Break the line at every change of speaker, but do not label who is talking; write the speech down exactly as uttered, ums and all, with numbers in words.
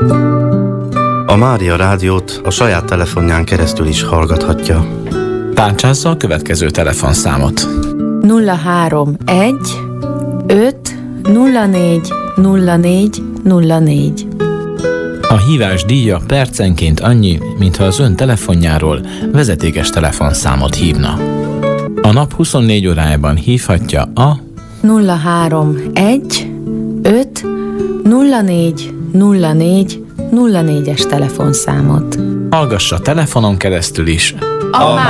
A Mária Rádiót a saját telefonján keresztül is hallgathatja.
Tárcsázza a következő telefonszámot.
nulla három egy öt nulla négy nulla négy nulla négy.
A hívás díja percenként annyi, mintha az ön telefonjáról vezetékes telefonszámot hívna. A nap huszonnégy órájában hívhatja a
nulla három egy öt nulla négy nulla négy nulla négyes telefonszámot.
hallgassa telefonon keresztül is
A